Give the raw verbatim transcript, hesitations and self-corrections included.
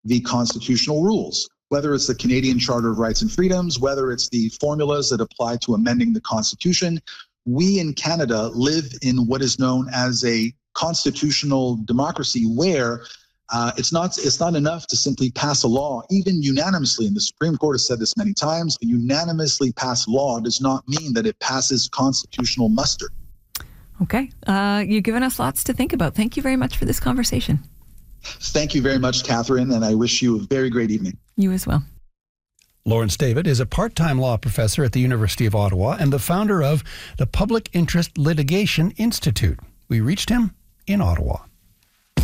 the constitutional rules, whether it's the Canadian Charter of Rights and Freedoms, whether it's the formulas that apply to amending the Constitution. We in Canada live in what is known as a constitutional democracy where uh, it's not it's not enough to simply pass a law, even unanimously, and the Supreme Court has said this many times, a unanimously passed law does not mean that it passes constitutional muster. Okay. Uh, you've given us lots to think about. Thank you very much for this conversation. Thank you very much, Catherine, and I wish you a very great evening. You as well. Lawrence David is a part-time law professor at the University of Ottawa and the founder of the Public Interest Litigation Institute. We reached him in Ottawa.